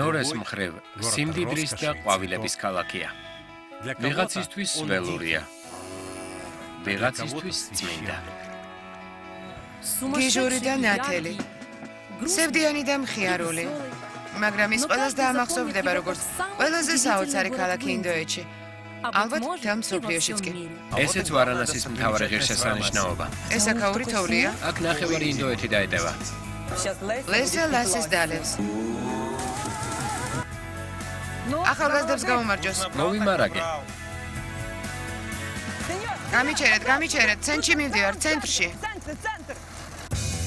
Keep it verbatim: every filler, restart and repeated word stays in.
მეორეს მხრივ, სიმდიდრის და ყვავილების ქალაქია. ვიღაცისთვის ველურია. ვიღაცისთვის წმინდა. გიჟური და ნათელი. სევდიანი და მხიარული. მაგრამ ის ყველას დაამახსოვრდება როგორც ყველაზე საოცარი ქალაქი ინდოეთში. ალბათ მთელ მსოფლიოშიც კი. ესეც ვარანასის მთავარი ღირსშესანიშნაობა. ეს აქაური თოვლია? აქ ნახევარი ინდოეთი დაეტევა. ლესა ლასის დალევს. ახალგაზრდებს გაუმარჯოს. მოვიმარაგე. გამიჩერეთ, გამიჩერეთ, ცენტრში მივდივარ, ცენტრში.